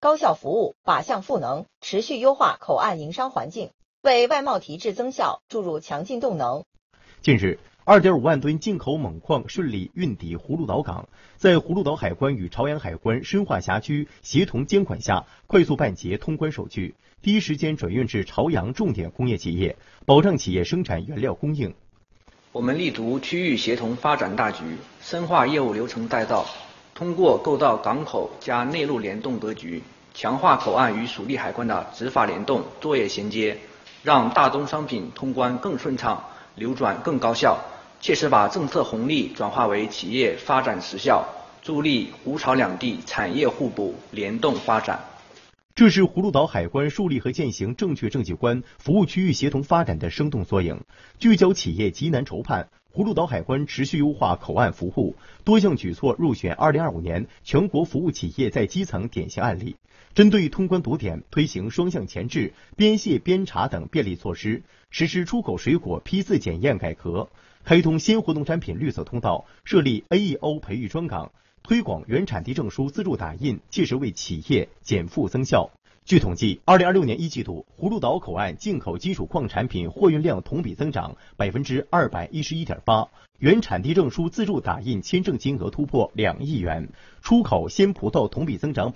高效服务、靶向赋能，持续优化口岸营商环境，为外贸提质增效注入强劲动能。 近日，2.5万吨进口锰矿顺利运抵葫芦岛港，在葫芦岛海关与朝阳海关深化辖区协同监管下，快速办结通关手续，第一时间转运至朝阳重点工业企业，保障企业生产原料供应。 我们力图区域协同发展大局，深化业务流程带道，通过构造港口加内陆联动格局，强化口岸与属地海关的执法联动、作业衔接，让大宗商品通关更顺畅，流转更高效，切实把政策红利转化为企业发展实效，助力沪朝两地产业互补、联动发展。 这是葫芦岛海关树立和践行正确政绩观、服务区域协同发展的生动缩影。聚焦企业急难愁盼，葫芦岛海关持续优化口岸服务，多项举措入选2025年全国服务企业在基层典型案例。针对通关堵点，推行双向前置、边卸边查等便利措施，实施出口水果批次检验改革，开通新活动产品绿色通道，设立 AEO 培育专岗，推广原产地证书自助打印，切实为企业减负增效。据统计，2026年1季度，葫芦岛口岸进口基础矿产品货运量同比增长211.8%，原产地证书自助打印签证金额突破2亿元，出口鲜葡萄同比增长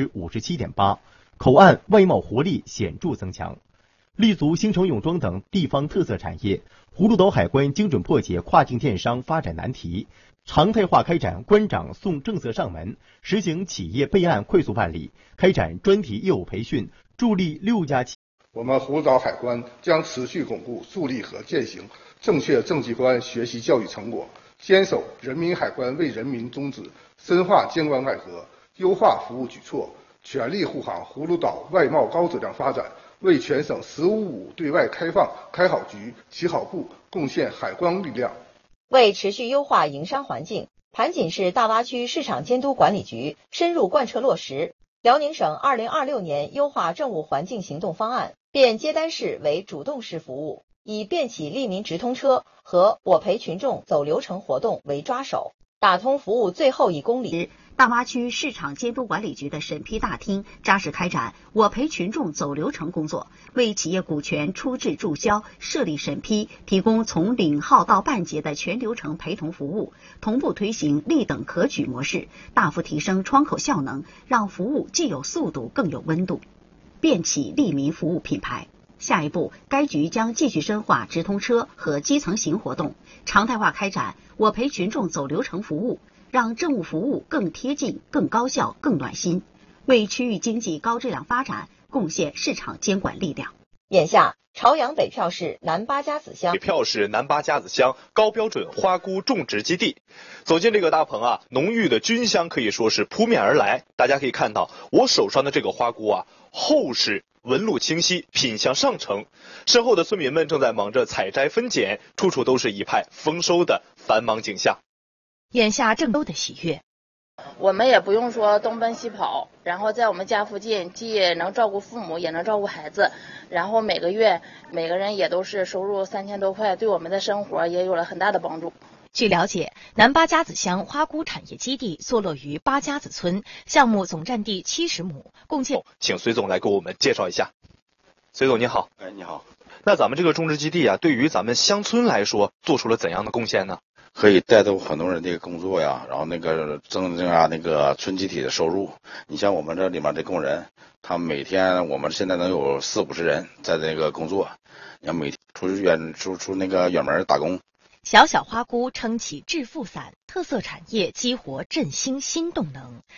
57.8%，口岸外贸活力显著增强。立足兴城泳装等地方特色产业，葫芦岛海关精准破解跨境电商发展难题，常态化开展关长送政策上门，实行企业备案快速办理，开展专题业务培训，助力6家企业。 我们葫芦岛海关将持续巩固树立和践行正确政绩观学习教育成果，坚守人民海关为人民宗旨，深化监管改革，优化服务举措，全力护航葫芦岛外贸高质量发展，为全省“15+5”对外开放开好局、起好步贡献海关力量。 为持续优化营商环境，盘锦市大洼区市场监督管理局深入贯彻落实辽宁省2026年优化政务环境行动方案，便接单式为主动式服务，以便起利民直通车和我陪群众走流程活动为抓手，打通服务最后1公里。 大洼区市场监督管理局的审批大厅扎实开展我陪群众走流程工作，为企业股权出质注销、设立审批提供从领号到办结的全流程陪同服务，同步推行立等可举模式，大幅提升窗口效能，让服务既有速度更有温度，便起利民服务品牌。下一步，该局将继续深化直通车和基层型活动，常态化开展我陪群众走流程服务，让政务服务更贴近、更高效、更暖心，为区域经济高质量发展贡献市场监管力量。 眼下，朝阳北票市南八家子乡， 北票市南八家子乡高标准花菇种植基地。走进这个大棚啊，浓郁的菌香可以说是扑面而来。大家可以看到，我手上的这个花菇啊，厚实、纹路清晰，品相上乘。身后的村民们正在忙着采摘分拣，处处都是一派丰收的繁忙景象。 眼下郑州的喜悦， 我们也不用说东奔西跑，然后在我们家附近既能照顾父母也能照顾孩子，然后每个月每个人也都是收入3000多块，对我们的生活也有了很大的帮助。 据了解，南八家子乡花菇产业基地坐落于八家子村，项目总占地70亩，共建。 请隋总来给我们介绍一下。隋总你好。 你好。 那咱们这个种植基地啊，对于咱们乡村来说，做出了怎样的贡献呢？ 可以带动很多人的工作呀，然后增加村集体的收入。你像我们这里面的工人，他们每天我们现在能有40-50人在工作，你看每天出远门打工。 小小花菇撑起致富伞，特色产业激活振兴新动能。